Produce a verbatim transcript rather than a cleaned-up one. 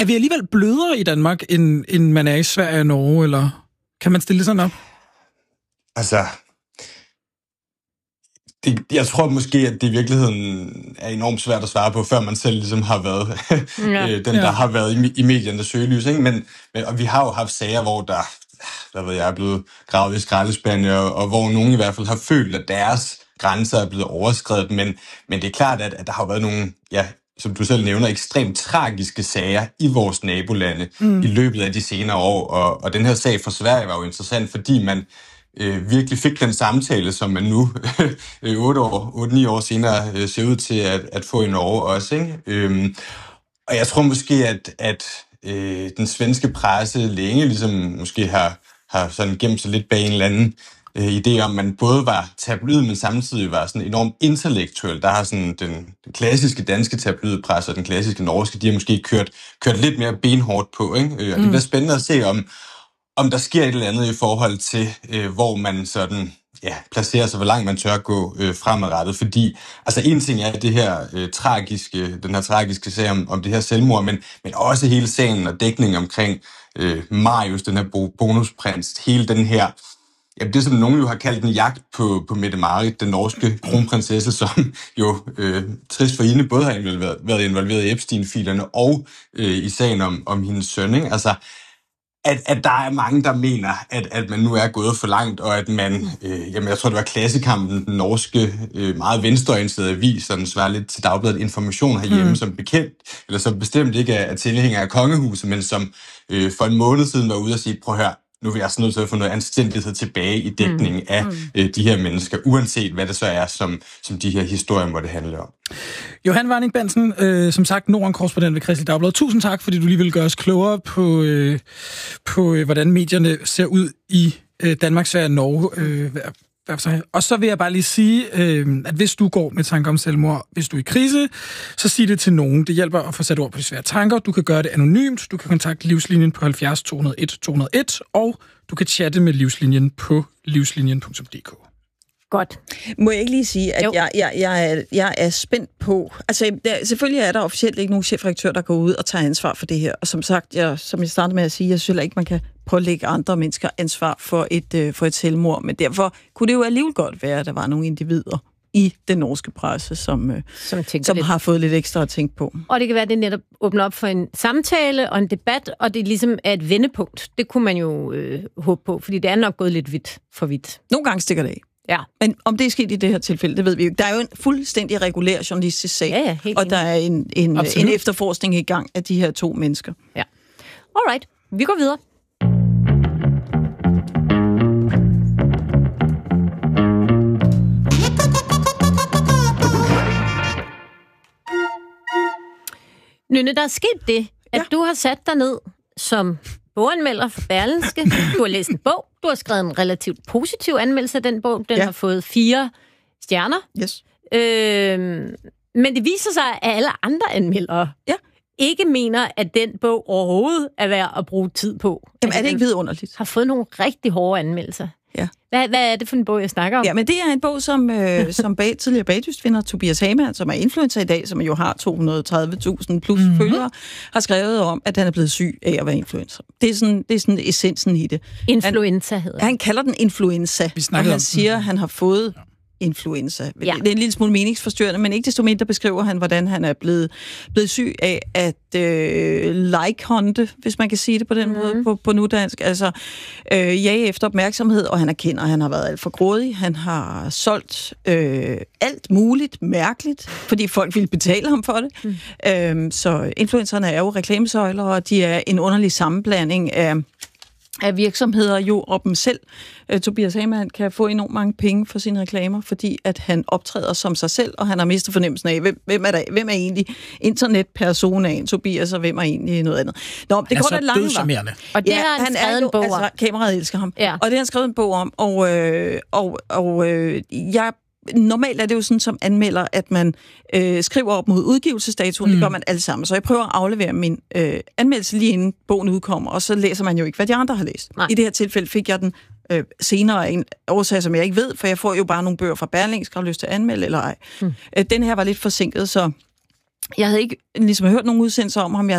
er vi alligevel blødere i Danmark, end, end man er i Sverige og Norge, eller kan man stille sådan op? Altså, det, jeg tror måske, at det i virkeligheden er enormt svært at svare på, før man selv ligesom har været ja. den, der ja. har været i, i mediernes søgelys. Ikke? Men, men, og vi har jo haft sager, hvor der, der ved jeg, er blevet gravet i skraldespande, og, og hvor nogen i hvert fald har følt, at deres grænser er blevet overskredet. Men, men det er klart, at, at der har været nogle, ja, som du selv nævner, ekstremt tragiske sager i vores nabolande mm. i løbet af de senere år. Og, og den her sag fra Sverige var jo interessant, fordi man øh, virkelig fik den samtale, som man nu otte år, otte ni år senere øh, ser ud til at, at få i Norge også. Ikke? Øhm, og jeg tror måske, at, at øh, den svenske presse længe ligesom måske har, har sådan gemt sig lidt bag en eller anden øh, idé om, at man både var tabloid, men samtidig var sådan enormt intellektuel. Der har sådan den, den klassiske danske tabloidpresse og den klassiske norske, de har måske kørt, kørt lidt mere benhårdt på. Ikke? Øh, og det bliver spændende at se, om om der sker et eller andet i forhold til, øh, hvor man sådan, ja, placerer sig, hvor langt man tør gå øh, fremadrettet. Fordi, altså en ting er det her øh, tragiske, den her tragiske sag om, om det her selvmord, men, men også hele sagen og dækningen omkring øh, Marius, den her bo- bonusprins, hele den her, ja, det som nogen jo har kaldt en jagt på, på Mette-Marit, den norske kronprinsesse, som jo øh, trist for hende både har involveret, været involveret i Epstein-filerne og øh, i sagen om, om hendes søn, ikke? Altså, At, at der er mange, der mener, at, at man nu er gået for langt, og at man, øh, jamen jeg tror, det var Klassekampen, den norske, øh, meget venstreorienterede avis, så den svarer lidt til Dagbladet Information herhjemme, mm. som bekendt, eller som bestemt ikke er, er tilhænger af kongehuset, men som øh, for en måned siden var ude og sige, prøv at høre, nu er vi altså nødt til at få noget anstændighed tilbage i dækningen mm. af øh, de her mennesker, uanset hvad det så er, som, som de her historier måtte handle om. Johan Warning Bensen, øh, som sagt, Norden-korrespondent ved Kristeligt Dagblad. Tusind tak, fordi du lige vil gøre os klogere på, øh, på øh, hvordan medierne ser ud i øh, Danmark, Sverige og Norge. Øh, og så vil jeg bare lige sige, øh, at hvis du går med tanker om selvmord, hvis du er i krise, så sig det til nogen. Det hjælper at få sat ord på de svære tanker. Du kan gøre det anonymt. Du kan kontakte Livslinjen på halvfjerds to nul et to nul et, og du kan chatte med Livslinjen på livslinjen punktum d k. Godt. Må jeg ikke lige sige, at jeg, jeg, jeg, er, jeg er spændt på... Altså, der, selvfølgelig er der officielt ikke nogen chefredaktør, der går ud og tager ansvar for det her. Og som sagt, jeg, som jeg startede med at sige, jeg synes heller ikke, man kan pålægge andre mennesker ansvar for et, øh, for et selvmord. Men derfor kunne det jo alligevel godt være, at der var nogle individer i den norske presse, som, øh, som, som har fået lidt ekstra at tænke på. Og det kan være, at det netop åbner op for en samtale og en debat, og det ligesom er et vendepunkt. Det kunne man jo øh, håbe på, fordi det er nok gået lidt vidt for vidt. Nogle gange stikker det af. Ja. Men om det er sket i det her tilfælde, det ved vi jo. Der er jo en fuldstændig regulær journalistisk sag, ja, ja, og der er en, en, en efterforskning i gang af de her to mennesker. Ja. Alright, vi går videre. Nynne, der er sket det, at ja. du har sat dig ned som boganmelder for Berlingske. Du har læst en bog. Du har skrevet en relativt positiv anmeldelse af den bog. Den ja. har fået fire stjerner. Yes. Øhm, men det viser sig, at alle andre anmeldere ja. ikke mener, at den bog overhovedet er værd at bruge tid på. Jamen, er det ikke vidunderligt? Har fået nogle rigtig hårde anmeldelser. Ja. Hvad, hvad er det for en bog, jeg snakker om? Ja, men det er en bog, som, øh, som bag, tidligere bagdystvinder Tobias Hamann, som er influencer i dag, som jo har to hundrede og tredive tusind plus mm-hmm. følgere, har skrevet om, at han er blevet syg af at være influencer. Det er sådan, det er sådan essensen i det. Influenza hedder det. Han kalder den influenza, og han om. siger, at han har fået influenza. Ja. Det er en lille smule meningsforstyrrende, men ikke desto mindre beskriver han, hvordan han er blevet, blevet syg af at øh, like-hunte, hvis man kan sige det på den mm. måde, på, på nudansk. Altså, øh, jage efter opmærksomhed, og han erkender, at han har været alt for grådig. Han har solgt øh, alt muligt mærkeligt, fordi folk ville betale ham for det. Mm. Øh, så influencerne er jo reklamesøjler, og de er en underlig sammenblanding af af virksomheder jo og dem selv. Uh, Tobias Hamann kan få enormt mange penge for sine reklamer, fordi at han optræder som sig selv, og han har mistet fornemmelsen af, hvem, hvem, er, der, hvem er egentlig internetpersonaen Tobias, og hvem er egentlig noget andet. Nå, det går da langt var. Og det ja, har han, han skrevet en bog om. Altså, kameraet elsker ham. Ja. Og det har han skrevet en bog om, og, øh, og, og øh, jeg normalt er det jo sådan som anmelder, at man øh, skriver op mod udgivelsesdatoen, mm. det gør man alle sammen. Så jeg prøver at aflevere min øh, anmeldelse lige inden bogen udkommer, og så læser man jo ikke, hvad de andre har læst. Nej. I det her tilfælde fik jeg den øh, senere af en årsag, som jeg ikke ved, for jeg får jo bare nogle bøger fra Berlingske, har lyst til at anmelde eller ej. Mm. Øh, den her var lidt forsinket, så jeg havde ikke ligesom hørt nogen udsendelser om ham. Jeg